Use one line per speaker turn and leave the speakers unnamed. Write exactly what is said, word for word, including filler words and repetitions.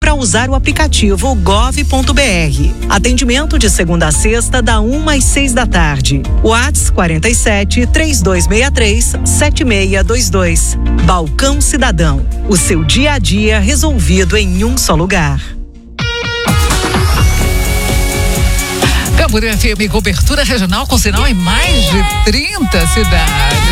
para usar o aplicativo gov ponto br. Atendimento de segunda a sexta, da uma às seis da tarde. WhatsApp quarenta e sete, três dois seis três, sete seis dois dois. Balcão Cidadão. O seu dia a dia resolvido em um só lugar.
Campo F M, cobertura regional com sinal em mais de trinta cidades.